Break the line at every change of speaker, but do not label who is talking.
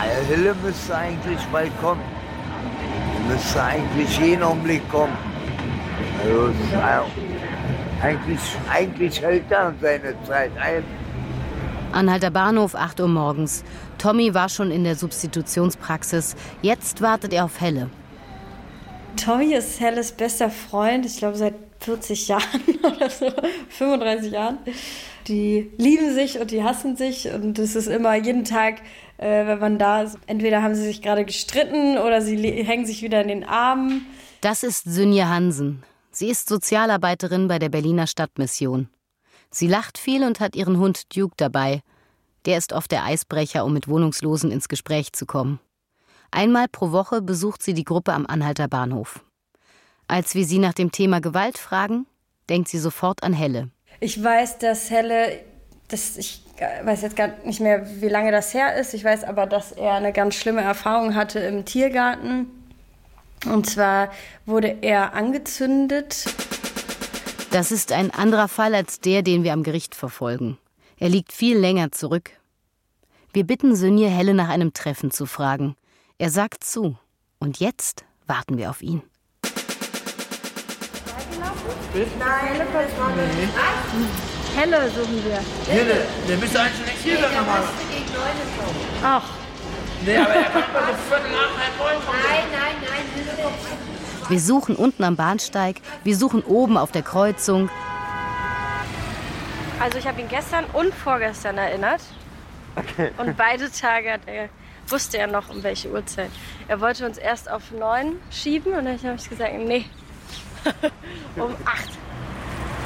Hille müsste eigentlich bald kommen. Müsste eigentlich jeden Augenblick kommen. Also, eigentlich hält er seine Zeit ein.
Anhalter Bahnhof, 8 Uhr morgens. Tommy war schon in der Substitutionspraxis. Jetzt wartet er auf Helle.
Tommy ist Helles bester Freund, ich glaube seit 40 Jahren oder so, 35 Jahren. Die lieben sich und die hassen sich und es ist immer jeden Tag, wenn man da ist, entweder haben sie sich gerade gestritten oder sie hängen sich wieder in den Armen.
Das ist Synje Hansen. Sie ist Sozialarbeiterin bei der Berliner Stadtmission. Sie lacht viel und hat ihren Hund Duke dabei. Der ist oft der Eisbrecher, um mit Wohnungslosen ins Gespräch zu kommen. Einmal pro Woche besucht sie die Gruppe am Anhalter Bahnhof. Als wir sie nach dem Thema Gewalt fragen, denkt sie sofort an Helle.
Ich weiß, dass Helle, ich weiß jetzt gar nicht mehr, wie lange das her ist. Ich weiß aber, dass er eine ganz schlimme Erfahrung hatte im Tiergarten. Und zwar wurde er angezündet.
Das ist ein anderer Fall als der, den wir am Gericht verfolgen. Er liegt viel länger zurück. Wir bitten Synje, Helle nach einem Treffen zu fragen. Er sagt zu. Und jetzt warten wir auf ihn.
Nein, Helle suchen wir.
Helle, der müsste eigentlich nicht hier sein nochmal.
Ach.
Nee, aber er kommt mal so Viertel nach 8:30 kommen.
Nein.
Wir suchen unten am Bahnsteig, wir suchen oben auf der Kreuzung.
Also ich habe ihn gestern und vorgestern erinnert. Okay. Und beide Tage wusste er noch, um welche Uhrzeit. Er wollte uns erst auf 9 schieben und dann habe ich gesagt, nee, um 8.